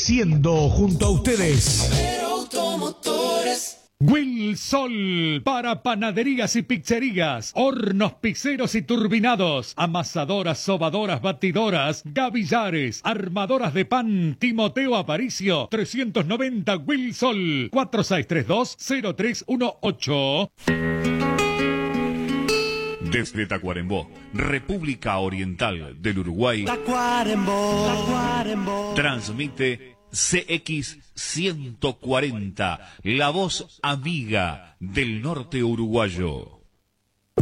creciendo junto a ustedes. Wilsol, para panaderías y pizzerías, hornos pizzeros y turbinados, amasadoras, sobadoras, batidoras, gavillares, armadoras de pan. Timoteo Aparicio, 390 Wilsol, 4632-0318. Desde Tacuarembó, República Oriental del Uruguay, transmite CX 140, la voz amiga del norte uruguayo.